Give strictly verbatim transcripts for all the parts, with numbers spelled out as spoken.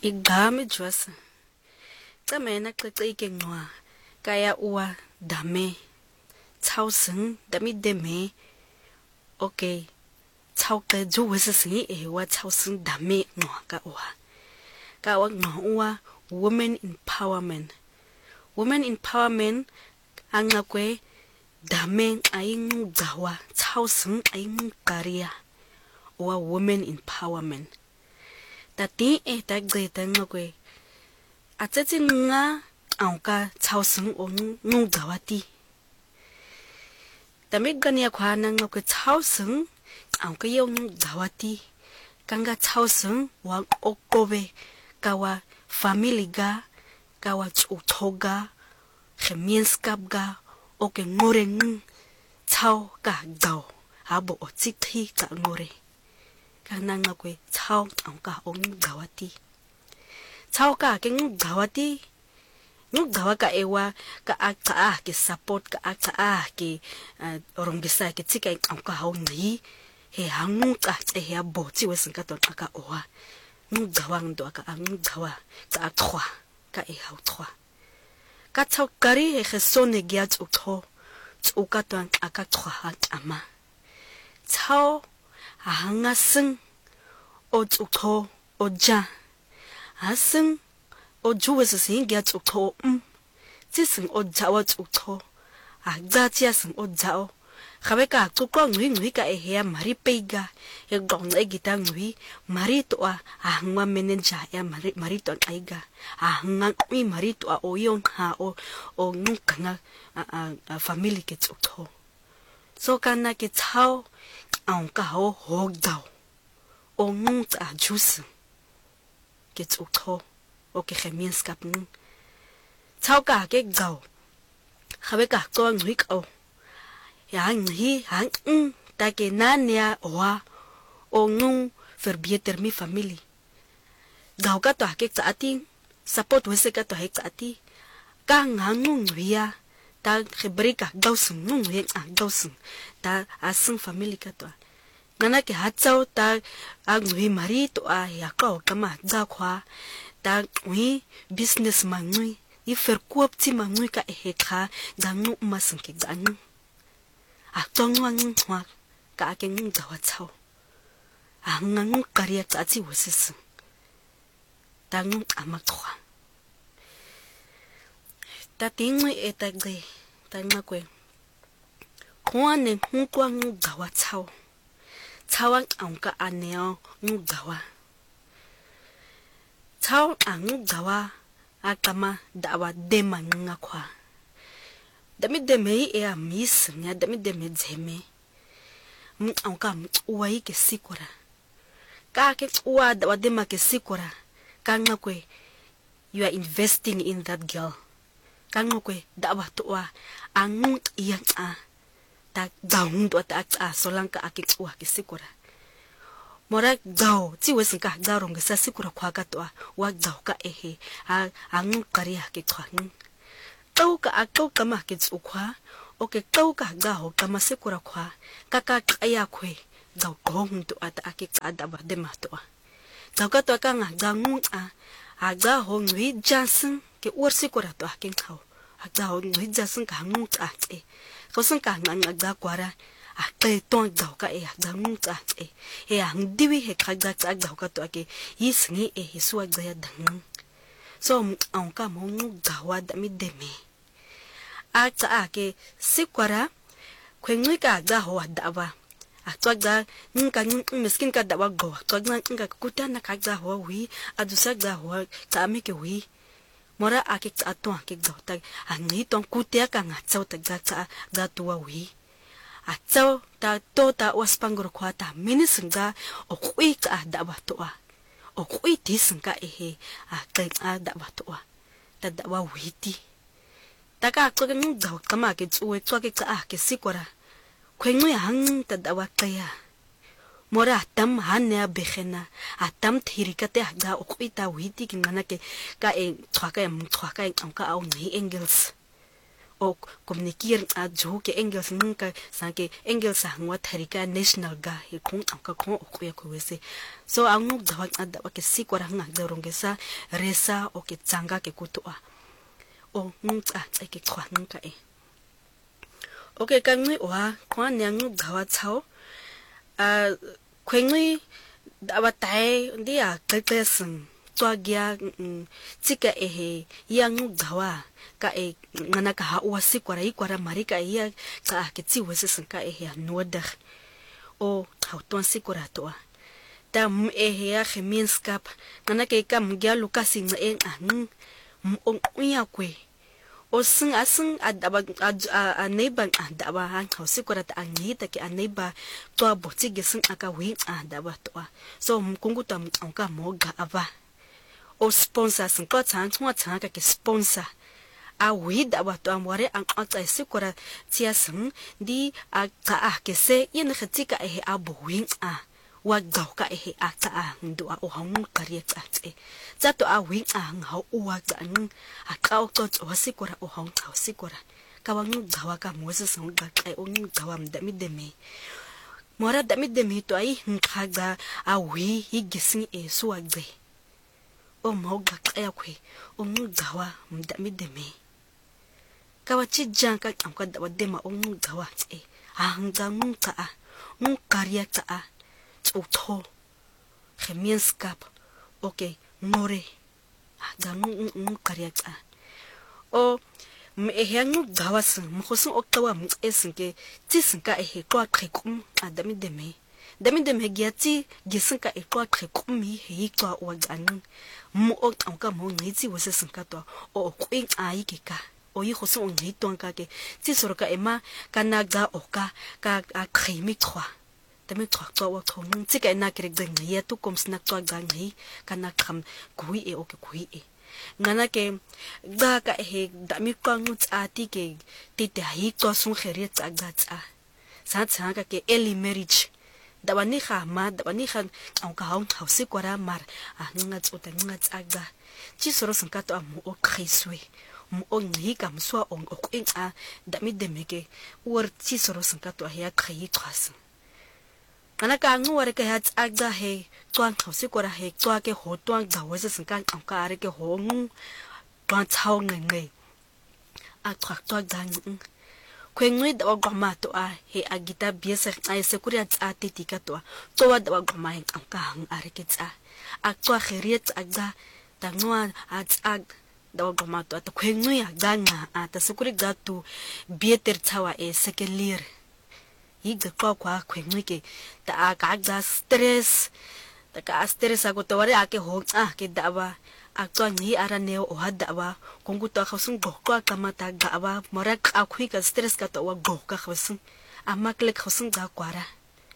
Igama jwasa. Tsamena xexe ikenqwa kaya uwa dame. Thousand dami deme. Okay. Tauke juwese singi ewa thousand dame ngwa ka uwa. Ka uwa ngwa uwa women empowerment. Women empowerment angakwe dame ayingu gawa thousand ayingu karia. Uwa women empowerment. Tati e tagzeta ngakwe ateti nga auka thousand onu ngawati. Tamigani akwana ngakwe thousand auka yung ngawati. Kanga thousand wang okobe kawa family ga kawa chutoga gemeenskap ga oke ngoreng tau ka gao habo otiti ka ngore. Kana ngakwe tau auka onu ngawati. Tau ka ke ngawati ngawa ka ewa ka aka ke support ka aka ke orongisa ke tika auka hongi he hangu ka he aboti wesin ka ton aka owa ngawa ndo aka ngawa ka atwa ka e hautwa ka tau kari he gesone giat utho tsuka ton aka twa hat ama tau hanga sing o utho oja asing o juwese singi at utho um tising o jawa utho a gati asing o jao khabeka tukwa ngwi ngwi ka ehea mari peiga e gong egita ngwi mari to a hangwa manager ya mari mari to aiga a hanga mi mari to a oyon ha o o ngukanga a family ke utho so kana ke tao ang ka ho ho dao o ngut a juice ke utho o ke gemeenskap ng tau ka ke gao khabe ka to ngwi ka yang hi hang ta ke nania oa o ngung verbeter mi family gao ka to ke tsati support wese ka to he tsati ka ngangung ria ta gebrika gao sung ngung he a gao sung ta asung family ka to ngana ke hatsao ta angwi mari to a ya ka o kama za khwa ta ngwi business mangwi I verkoop ti mangwi ka ehekha gangu masung ke gangu a tongwa ngwa ka ke ngwa tsao a ngangu karia tsati wesese tangu amakhwa ta tingwe etagre tangwa kwe kwane nkwa ngwa tsao tsawang angka aneo ngwa Tau ang gawa akama dawa dema ngakwa. Dami deme e a miss nga dami deme zeme. Ang kam uwai ke sikura. Ka ke uwa dawa dema ke sikura. Kang ngakwe you are investing in that girl. Kang ngakwe dawa tuwa ang iyang a ta gaung to ta a solang ka akik uwa ke sikura. Mora gao ti wesin ka garong sa sikura kwa ka to wa gao ka ehe a ang kari ha ke twang tau ka akau kama ke tsukwa o ke tau ka gao kama sikura kwa ka ka kaya kwe gao gong to ata akik ada ba de ma to gao ka to ka nga gangung a a gao ngwi jasin ke ur sikura to akin khao a gao ngwi jasin ka ngung a e ko sun ka nga nga kwara a te ton gao ka e gangung a e e ang diwi he khaga tsa gao ka to ake yisngi e hiswa gaya dang so ang ka mo gawa dami deme a tsa ake sikwara kwengwi ka ga ho dawa a twaga nka miskin ka dawa go twaga nka kutana ka ga ho wi adusa ga ho tsa me ke wi mora ake tsa to ake gao ta angi ton kutia ka nga tsa ta ga tsa ga tuwa wi a tsao ta to ta waspangro kwa ta minisinga o kui ka dawa toa o kui tisinga ehe a kai a dawa toa ta dawa witi ta ka tsoga ngdaw kama ke tsuwe tsoga ka a ke sikora kwengu hang ta dawa kaya mora tam hanne behena a tam thirika te ga o kui ta witi ki ngana ke ka e tsoga em tsoga em ka au ni engels o communiquer a jo ke Engels nunca sanke Engels hangwa tharika national ga he khong ka khong o kuya ko wese so angu dawa ada ke sikora nga dorongesa resa o ke tsanga ke kutoa o ngutsa tsa ke khwa nka e okay kangi wa kwa nyangu dawa tsao a khwengi dawa tai ndia qeqeseng tswa gya tsika ehe yangu dawa ka e ngana ka ha wa sikwara ikwara marika ya ka ke tsiwe se sanka ehe nodig o hauton sikora toa ta m ehe ya gemeenskap ngana ke ka mgya lukasi nge ang m ya kwe o sing asing adaba a neighbor adaba han sikora ta angita ke a neighbor to botsi gesing aka wi adaba toa so mkunguta mka moga ava o sponsor sin ko tsan twa tsan ka ke sponsor a wi da ba to amore an ata sikora tia sin di a ka a ke se yin khatika e a bo win a wa ga ka e a ta a ndo a o hang ka ri tsa tse tsa to a win a ha o wa tsa n a ka o to o sikora o hang ta sikora ka wa ngu ga wa ka mo se song ga ka o ngu ga wa mda mi de me mora da mi de me to ai nkha ga a wi hi gisin e so wa gbe o moga kaya kwe o ngudawa mdami deme kawa chijanka amka dawa dema o ngudawa tse ahanga ngka a ngkaria ta a tsotho gemeenskap okay ngore aga ngkaria ta o me he ngudawa sin mkhosin oktawa mtsesinke tsisinka ehe kwa qhekum adami deme dami deme giati gisinka e kwa qhekumi he kwa wagan mo o ka mo ngitsi wese sinkato o kwing ai ke ka o yi go se o ngitwa ka ke tsi soroka ema kana ga o ka ka a khimi khwa tame khwa tswa wa thong tsi ka na kre geng ye tu kom sna tswa ga ngi kana kham gui e o ke gui e ngana ke ga ka he dami kwa ngutsa ati ke ti te hi tswa sung khere tsa ga tsa sa tsa ka ke early marriage dabani kha ma dabani kha au ka hong hausi kwara mar a nga tsota nga tsaga chi soro sankato amu o khiswe mu o ngi ka mswa o kwinga dami demeke ur chi soro sankato ya khayi khas kana ka ngu ware ka ya tsaga he twang hausi kwara he twa ke ho twang ga wese sankan au ka are ke ho ngu twang chao nge a twa twa ga kwengwe da wagwama to a he agita biese ai sekuria tsa titika to to wa da wagwama he ka hang areketsa a tswa kheriet aga da nwa a tsag da wagwama to ta kwengwe ya ganga a ta sekuri ga to bieter tsawa e sekelir higa kwa kwa kwengwe ke ta ka ga stress ta ka stress ago to ware ake ho a ke da ba akwa ni arane o hada ba konguto khawsun go kwa kamata ga ba morak akhui ka stress ka to wa go ka khawsun amakle khawsun ga kwara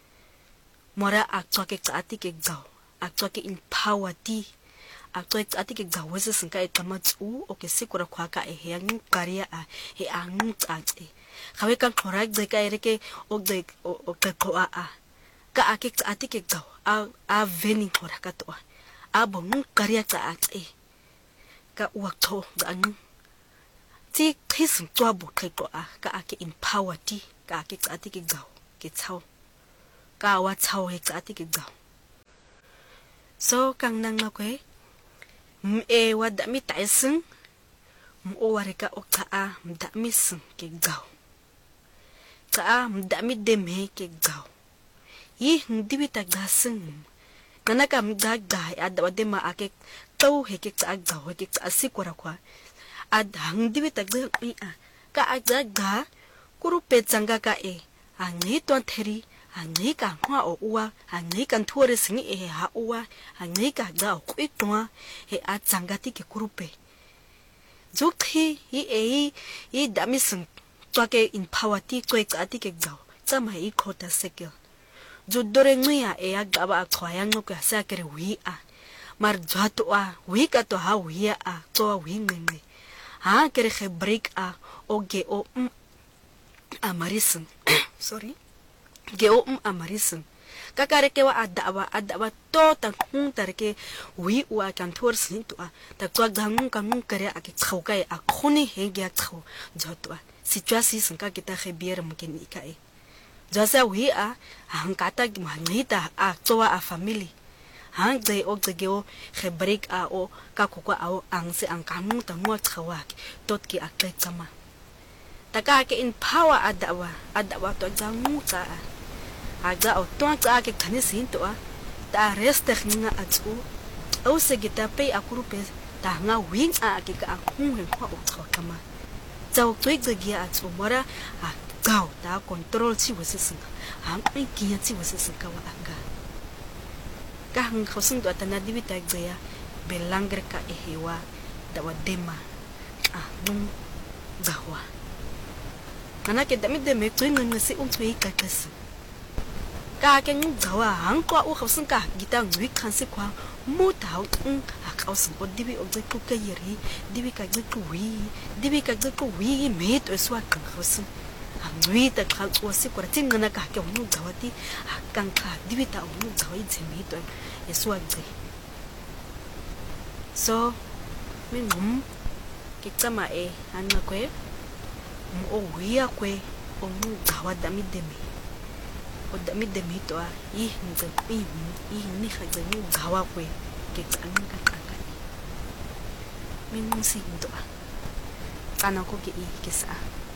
mora akwa ke tsati ke gaw akwa ke empower ti akwa ke tsati ke gaw wese sinka e kamatsu o ke sikura kwa ka e yang karia a he ang tsatsi khawe ka khora ge ka ere ke o ge o ke ko a a ka ake tsati ke gaw a a veni khora ka to abo ngu karia tsa ate ka wakto gan ti khis twa bo kheko a ka ake empower ti ka ake ate ke gaw ke tsao ka wa tsao he ate ke gaw so kang nang na kwe m e wa da mi taising m o ware ka o ka a m da mi sing ke gaw ka a m da mi dem he ke gaw yi ndi bi ta gasing nana kam ga ga ada wade ma ake to he ke tsa ga ho ke tsa sikora kwa ad hang dibi ta ga mi a ka aga ga kuru pe tsanga ka e angi ton theri angi ka hwa o uwa angi kan thuore singi e ha uwa angi ka ga o kwi twa he a tsanga ti ke kuru pe zukhi hi e hi dami sing twa ke empower ti twa ka ti ke ga tsa ma i khota sekel jodore nguya e agaba akhwaya ngoku yasakere wi a mar jwato a wi ka to ha wi a to wi ngenge ha kere ge break a oge o m amarisin sorry ge o m amarisin kakare ke wa adaba adaba to ta hun tarke wi wa kan thor sin to a ta kwa gangu kangu kare a ke khauka a khoni he ge a khau jwato a situation ka kita khebier mungkin ikae jasa wi a hang kata manita a towa a family hang de o geo khebrek a o ka kokwa a o ang se ang kamu ta mo tkhawak tot ki akle kama taka ke in power adawa adawa to jangu ta aga o to ta ke khani sin to a ta rest khninga atu o se gita pe akuru pe ta nga wing a ke ka khung he ho o kama zau twig de gia atu mora a gao ta control chi wasisin hang ai ki chi wasisin ka wa anga ka hang khosung to atana dibi ta gya belangre ka ehewa da wa dema a nung zawa ana ke dami de me twing ngi si um twig ka kas ka ke ngung zawa hang kwa u khosung ka gita ngui khan se kwa mu ta un a khosung o dibi o je ku ka yeri dibi ka je ku wi dibi ka je ku wi me to swa ka khosung ngui ta khal o si ko tin ngana ka ke mu zawati akang kha dibi ta mu zawai je me to eswa je so min ngum ke tama e anna kwe mo o wiya kwe o mu zawa dami demi o dami demi to a i nze i i ni kha je mu zawa kwe ke tsanga ka ka min si ndo a kana ko ke i ke sa